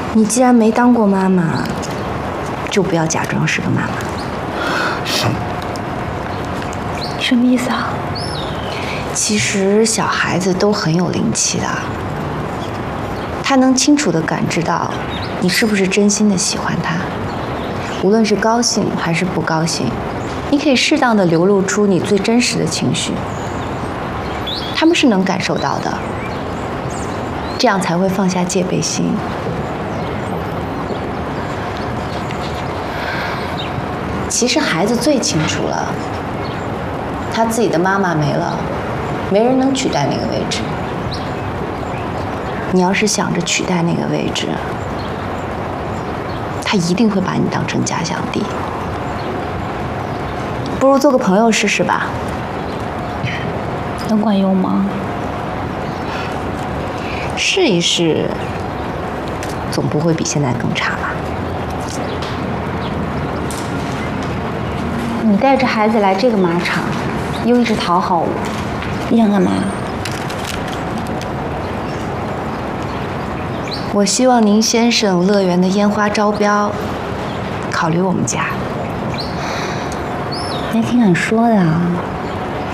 你既然没当过妈妈，就不要假装是个妈妈。 什么意思啊？ 其实小孩子都很有灵气的，他能清楚地感知到你是不是真心的喜欢他，无论是高兴还是不高兴，你可以适当的流露出你最真实的情绪，他们是能感受到的，这样才会放下戒备心。其实孩子最清楚了，他自己的妈妈没了，没人能取代那个位置。你要是想着取代那个位置，他一定会把你当成假想敌。不如做个朋友试试吧。 能管用吗？ 试一试，总不会比现在更差吧？ 你带着孩子来这个马场，又一直讨好我，你想干嘛？ 我希望您先生乐园的烟花招标，考虑我们家。 你还挺敢说的啊。